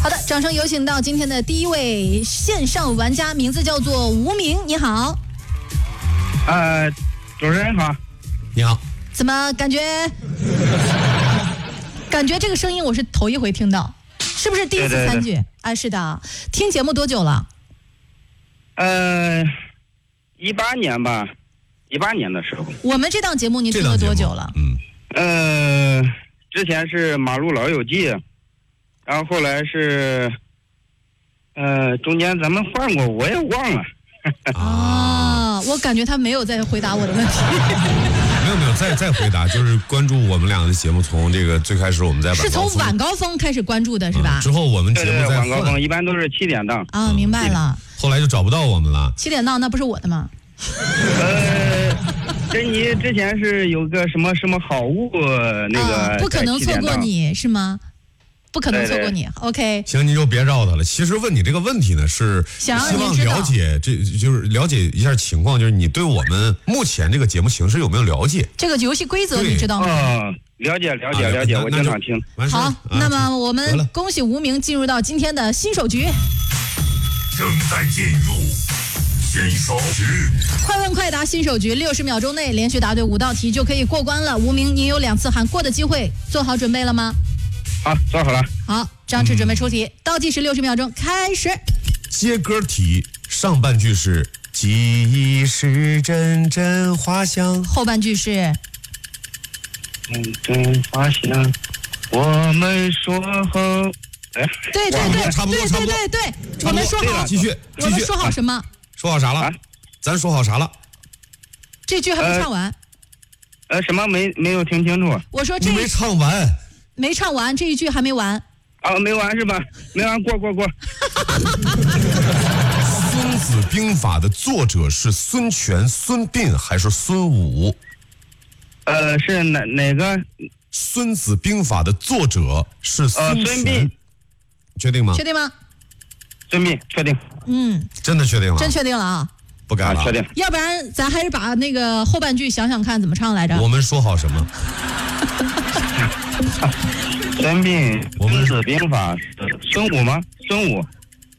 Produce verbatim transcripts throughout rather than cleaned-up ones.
好的，掌声有请到今天的第一位线上玩家，名字叫做无名，你好。 呃，主持人好。 你好。 怎么感觉？感觉这个声音我是头一回听到，是不是第一次参举？啊，是的。听节目多久了？ 呃，一八年吧，一八年的时候。 我们这档节目您听了多久了？ 嗯。 呃，之前是《马路老友记》，然后后来是，呃，中间咱们换过，我也忘了。 啊，我感觉他没有在回答我的问题。 没有没有，再再回答，就是关注我们俩的节目，从这个最开始我们在是从晚高峰开始关注的是吧？ 嗯、之后我们节目在晚高峰一般都是七点档啊，明白了。 后来就找不到我们了。 七点档那不是我的吗？ 呃，珍妮之前是有个什么什么好物那个、 啊，不可能错过你是吗？不可能错过你。 对对 OK， 行，您就别绕他了。其实问你这个问题呢，是希望了解，这就是了解一下情况，就是你对我们目前这个节目形式有没有了解？ 这个游戏规则你知道吗？ 哦，了解了解了解，我经常听。 好， 啊、 那么我们恭喜无名进入到今天的新手局。 正在进入新手局， 快问快答新手局，六十秒钟内连续答对五道题就可以过关了。无名，你有两次喊过的机会，做好准备了吗？ 好，做好了。 好，张弛准备出题，嗯、倒计时六十秒钟，开始。 接歌题，上半句是记忆是阵阵花香， 后半句是阵阵花香，我们说好。哎， 对对对， 差不多， 对对对对，我们说好， 继续，继续， 我们说好什么？ 说好啥了？啊、咱说好啥了？ 这句还没唱完。 呃，呃什么没没有听清楚？ 我说这你没唱完。 没唱完，这一句还没完。 啊，没完是吧？没完，过过过。 孙子兵法的作者是孙权、孙膑还是孙武？ 呃，是哪哪个？ 孙子兵法的作者是孙权。 呃、孙膑。 确定吗？ 确定吗？ 孙膑，确定。 嗯， 真的确定了？ 真确定了啊！ 不改了、 啊，确定。 要不然咱还是把那个后半句想想看怎么唱来着？ 我们说好什么？ 孙膑，孙子兵法，孙武吗？孙武。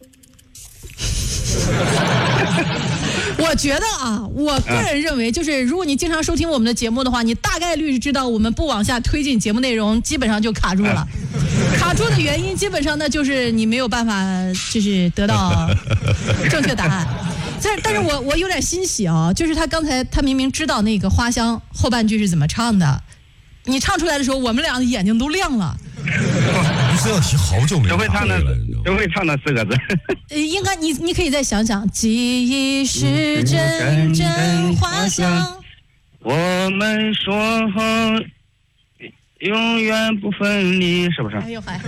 我觉得啊，我个人认为，就是如果你经常收听我们的节目的话，你大概率知道我们不往下推进节目内容，基本上就卡住了。卡住的原因基本上呢，就是你没有办法，就是得到正确答案。但但是我我有点欣喜啊，就是他刚才他明明知道那个花香后半句是怎么唱的。你唱出来的时候，我们俩的眼睛都亮了。 你这道题好久没只会唱那，只会唱那四个字。 呃，应该你你可以再想想，记忆是阵阵花香， 我们说好永远不分离，是不是？ 哎呦嗨！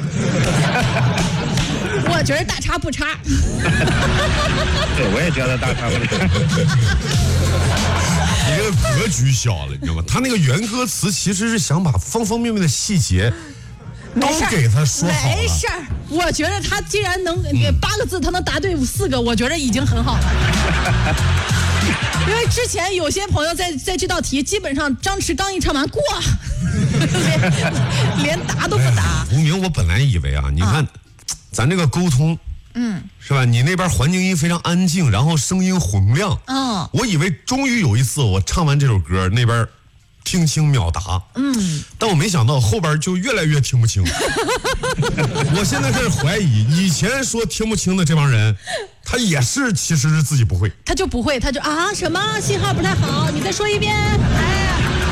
我觉得大差不差。 对，我也觉得大差不差。 你这个格局小了，你知道吗？他那个原歌词其实是想把方方面面的细节都给他说好了。 没事儿，我觉得他既然能、嗯、八个字，他能答对四个，我觉得已经很好了。因为之前有些朋友在在这道题，基本上张弛刚一唱完过，连连答都不答。 无名，我本来以为啊，你看、啊、咱这个沟通。嗯，是吧？你那边环境音非常安静，然后声音洪亮。嗯，我以为终于有一次我唱完这首歌，那边听清秒答。嗯，但我没想到后边就越来越听不清。我现在开始怀疑，以前说听不清的这帮人，他也是其实是自己不会， 他就不会，他就啊什么信号不太好，你再说一遍。哎。